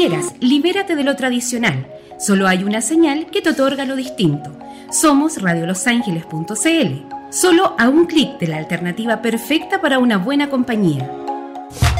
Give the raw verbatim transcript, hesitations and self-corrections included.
quieras, libérate de lo tradicional. Solo hay una señal que te otorga lo distinto. Somos radio los ángeles punto c l. Solo a un clic de la alternativa perfecta para una buena compañía.